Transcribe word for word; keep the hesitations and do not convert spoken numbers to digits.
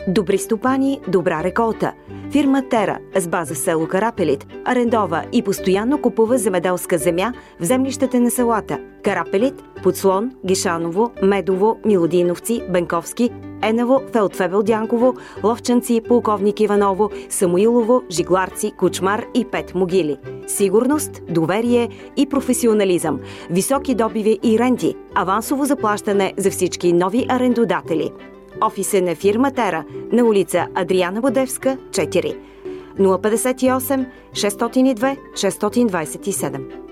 Добри стопани, добра реколта. Фирма Тера с база в село Карапелит арендова и постоянно купува земеделска земя в землищата на селата Карапелит, Подслон, Гишаново, Медово, Милодиновци, Бенковски, Енево, Фелдфебел Дянково, Ловчанци, Полковник Иваново, Самуилово, Жигларци, Кучмар и Пет могили. Сигурност, доверие и професионализъм. Високи добиви и ренти. Авансово заплащане за всички нови арендодатели. Офис е на фирма Тера на улица Адриана Бодевска, четири. нула пет осем шест зero две шест два седем.